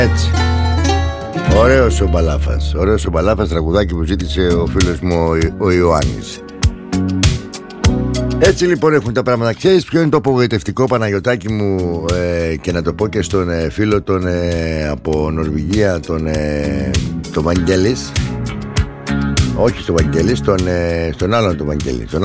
Έτσι. Ωραίος ο Μπαλάφας. Ωραίος ο Μπαλάφας, τραγουδάκι που ζήτησε ο φίλος μου ο Ιωάννης. Έτσι λοιπόν έχουν τα πράγματα. Ξέρεις ποιο είναι το απογοητευτικό, Παναγιωτάκη μου, και να το πω και στον φίλο τον από Νορβηγία, τον Βαγγέλης. Όχι στον Βαγγέλη, στον άλλον τον Βαγγέλη.